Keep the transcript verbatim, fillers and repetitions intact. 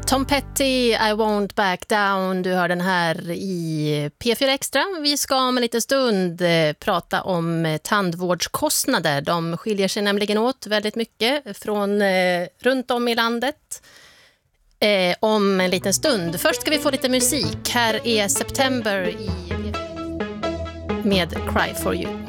Tom Petty, I won't back down. Du hör den här i P fyra Extra. Vi ska om en liten stund eh, prata om eh, tandvårdskostnader. De skiljer sig nämligen åt väldigt mycket från eh, runt om i landet. Eh, om en liten stund. Först ska vi få lite musik. Här är September i med Cry for you.